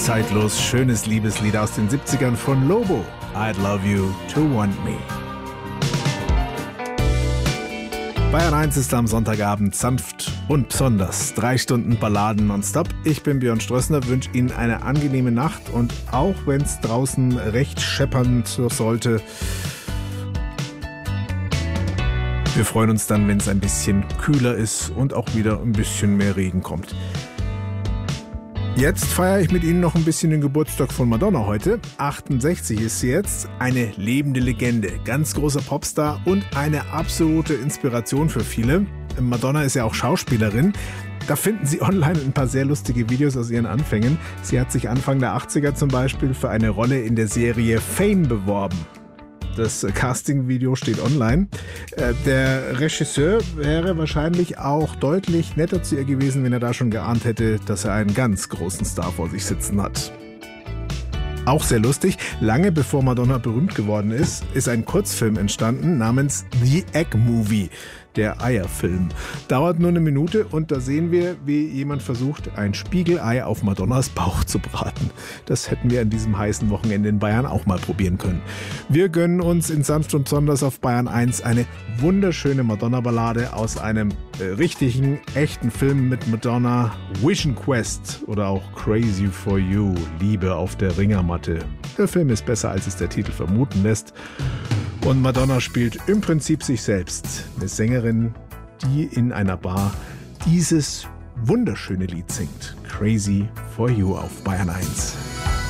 zeitlos schönes Liebeslied aus den 70ern von Lobo. I'd love you to want me. Bayern 1 ist am Sonntagabend sanft und besonders. 3 Stunden Balladen nonstop. Ich bin Björn Strössner, wünsche Ihnen eine angenehme Nacht und auch wenn es draußen recht scheppernd sollte, wir freuen uns dann, wenn es ein bisschen kühler ist und auch wieder ein bisschen mehr Regen kommt. Jetzt feiere ich mit Ihnen noch ein bisschen den Geburtstag von Madonna heute. 68 ist sie jetzt, eine lebende Legende, ganz großer Popstar und eine absolute Inspiration für viele. Madonna ist ja auch Schauspielerin. Da finden Sie online ein paar sehr lustige Videos aus ihren Anfängen. Sie hat sich Anfang der 80er zum Beispiel für eine Rolle in der Serie Fame beworben. Das Casting-Video steht online. Der Regisseur wäre wahrscheinlich auch deutlich netter zu ihr gewesen, wenn er da schon geahnt hätte, dass er einen ganz großen Star vor sich sitzen hat. Auch sehr lustig, lange bevor Madonna berühmt geworden ist, ist ein Kurzfilm entstanden namens The Egg Movie, der Eierfilm. Dauert nur 1 Minute und da sehen wir, wie jemand versucht, ein Spiegelei auf Madonnas Bauch zu braten. Das hätten wir an diesem heißen Wochenende in Bayern auch mal probieren können. Wir gönnen uns in Sanft und Besonders auf Bayern 1 eine wunderschöne Madonna-Ballade aus einem richtigen, echten Film mit Madonna, Vision Quest oder auch Crazy for You, Liebe auf der Ringermatte. Der Film ist besser, als es der Titel vermuten lässt. Und Madonna spielt im Prinzip sich selbst, eine Sängerin, die in einer Bar dieses wunderschöne Lied singt. Crazy for You auf Bayern 1.